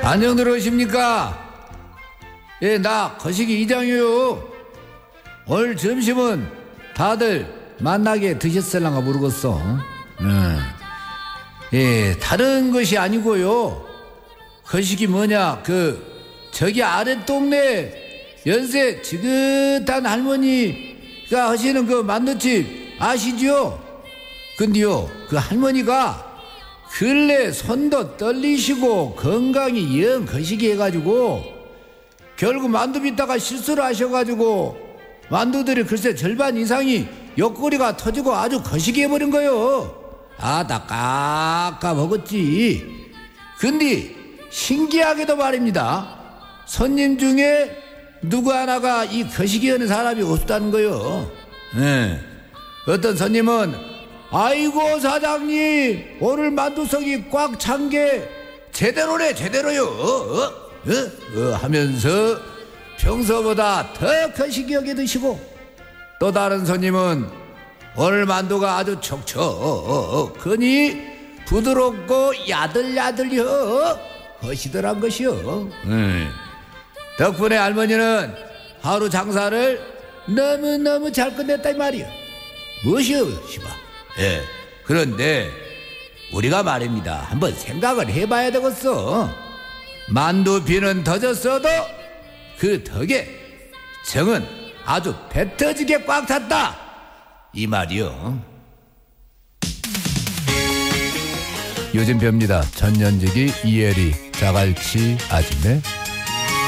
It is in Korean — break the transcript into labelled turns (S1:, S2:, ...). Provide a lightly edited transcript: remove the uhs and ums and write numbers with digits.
S1: 안녕 들어오십니까? 예, 나 거시기 이장이요. 오늘 점심은 다들 만나게 드셨을랑가 모르겠어. 예, 다른 것이 아니고요. 거시기 뭐냐, 저기 아랫 동네 연세 지긋한 할머니가 하시는 그 만두집 아시죠? 근데요, 그 할머니가 근래 손도 떨리시고 건강이 영 거시기 해가지고 결국 만두 빚다가 실수를 하셔가지고 만두들이 글쎄 절반 이상이 옆구리가 터지고 아주 거시기 해버린 거요. 아, 나 깎아 먹었지. 근데 신기하게도 말입니다, 손님 중에 누구 하나가 이 거시기 하는 사람이 없다는 거요. 네. 어떤 손님은 아이고 사장님, 오늘 만두석이 꽉 찬 게 제대로래 제대로요 하면서 평소보다 더 거시기 하게 드시고, 또 다른 손님은 오늘 만두가 아주 촉촉하니 부드럽고 야들야들혀 하시더란 것이요. 덕분에 할머니는 하루 장사를 너무너무 잘 끝냈다 이 말이야. 무엇이요 시바. 예. 그런데 우리가 말입니다, 한번 생각을 해봐야 되겠어. 만두피는 터졌어도 그 덕에 정은 아주 배 터지게 꽉 찼다 이 말이요. 요즘 뻬입니다. 전년지기 이혜리 자갈치 아줌매.